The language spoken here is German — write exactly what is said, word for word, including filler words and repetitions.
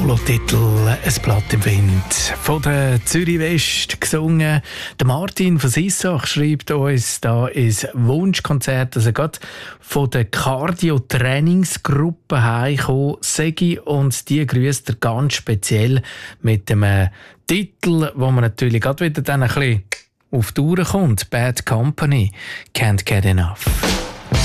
Solotitel «Es Blatt im Wind» von der Zürich West gesungen. Der Martin von Sissach schreibt uns da ins Wunschkonzert, dass er gerade von der Cardio-Trainingsgruppe heimgekommen sei, und die grüßt er ganz speziell mit einem Titel, wo man natürlich gerade wieder dann ein bisschen auf die Uhr kommt. «Bad Company, Can't Get Enough».